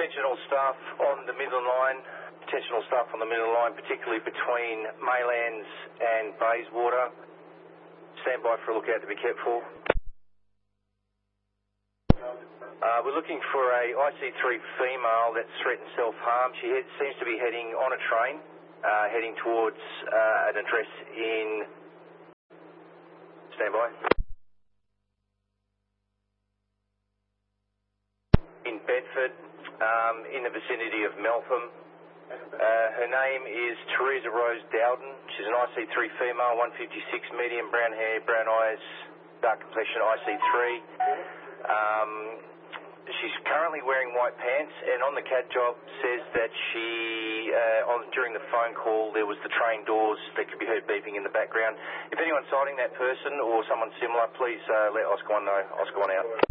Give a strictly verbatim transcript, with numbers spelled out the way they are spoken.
intentional stuff on the Midland Line, intentional stuff on the Midland Line, particularly between Maylands and Bayswater. Stand by for a lookout to be kept for. Uh, we're looking for a I C three female that's threatened self-harm. She head, seems to be heading on a train, uh, heading towards uh, an address in... Stand by. In Bedford, um, in the vicinity of Meltham. Uh, her name is Teresa Rose Dowden. She's an I C three female, one fifty-six, medium, brown hair, brown eyes, dark complexion, I C three. Um, she's currently wearing white pants, and on the C A D job says that she, uh, on, during the phone call, there was the train doors that could be heard beeping in the background. If anyone's sighting that person or someone similar, please uh, let Oscar one know. Oscar one out.